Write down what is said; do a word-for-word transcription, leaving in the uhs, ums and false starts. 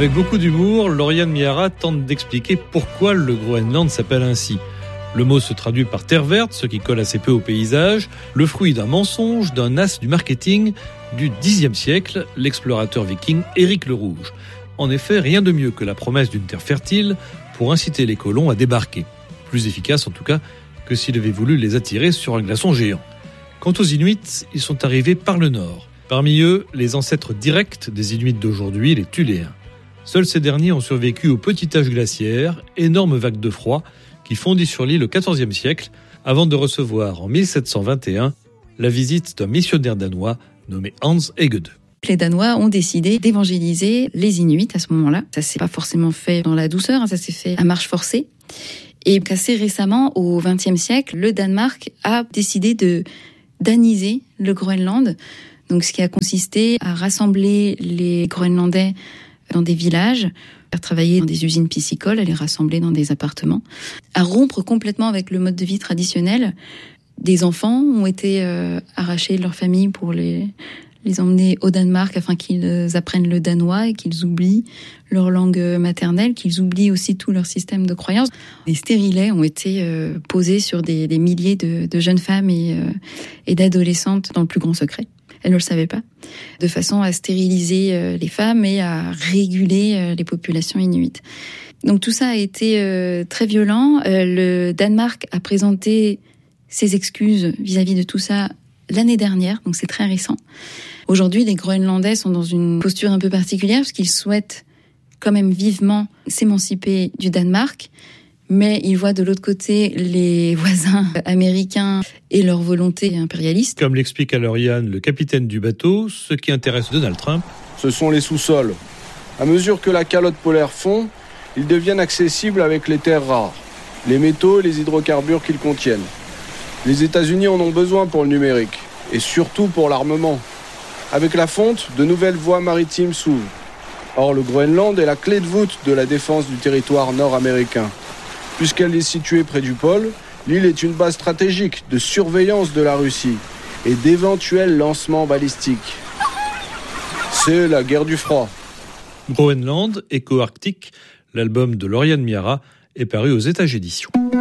Avec beaucoup d'humour, Lauriane Miara tente d'expliquer pourquoi le Groenland s'appelle ainsi. Le mot se traduit par terre verte, ce qui colle assez peu au paysage, le fruit d'un mensonge, d'un as du marketing du dixième siècle, l'explorateur viking Éric le Rouge. En effet, rien de mieux que la promesse d'une terre fertile pour inciter les colons à débarquer. Plus efficace en tout cas que s'il avait voulu les attirer sur un glaçon géant. Quant aux Inuits, ils sont arrivés par le nord. Parmi eux, les ancêtres directs des Inuits d'aujourd'hui, les Thuléens. Seuls ces derniers ont survécu au petit âge glaciaire, énorme vague de froid, qui fondit sur l'île au quatorzième siècle, avant de recevoir en mille sept cent vingt et un la visite d'un missionnaire danois nommé Hans Egede. Les Danois ont décidé d'évangéliser les Inuits à ce moment-là. Ça s'est pas forcément fait dans la douceur, ça s'est fait à marche forcée. Et assez récemment, au vingtième siècle, le Danemark a décidé de daniser le Groenland. Donc, ce qui a consisté à rassembler les Groenlandais dans des villages, à travailler dans des usines piscicoles, à les rassembler dans des appartements, à rompre complètement avec le mode de vie traditionnel. Des enfants ont été euh, arrachés de leur famille pour les, les emmener au Danemark afin qu'ils apprennent le danois et qu'ils oublient leur langue maternelle, qu'ils oublient aussi tout leur système de croyances. Des stérilets ont été euh, posés sur des, des milliers de, de jeunes femmes et, euh, et d'adolescentes dans le plus grand secret. Elles ne le savaient pas, de façon à stériliser les femmes et à réguler les populations inuites. Donc tout ça a été euh, très violent. Euh, le Danemark a présenté ses excuses vis-à-vis de tout ça l'année dernière, donc c'est très récent. Aujourd'hui, les Groenlandais sont dans une posture un peu particulière parce qu'ils souhaitent quand même vivement s'émanciper du Danemark, mais ils voient de l'autre côté les voisins américains et leur volonté impérialiste. Comme l'explique à Lauriane le capitaine du bateau, ce qui intéresse Donald Trump, ce sont les sous-sols. À mesure que la calotte polaire fond, ils deviennent accessibles avec les terres rares, les métaux et les hydrocarbures qu'ils contiennent. Les États-Unis en ont besoin pour le numérique, et surtout pour l'armement. Avec la fonte, de nouvelles voies maritimes s'ouvrent. Or, le Groenland est la clé de voûte de la défense du territoire nord-américain. Puisqu'elle est située près du pôle, l'île est une base stratégique de surveillance de la Russie et d'éventuels lancements balistiques. C'est la guerre du froid. Groenland, Écho Arctique, l'album de Lauriane Miara, est paru aux États Éditions.